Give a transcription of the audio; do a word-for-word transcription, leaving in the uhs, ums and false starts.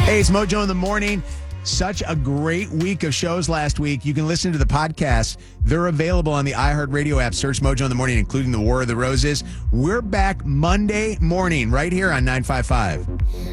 Hey, it's Mojo in the Morning. Such a great week of shows last week. You can listen to the podcast. They're available on the iHeartRadio app. Search Mojo in the Morning, including the War of the Roses. We're back Monday morning right here on nine five five.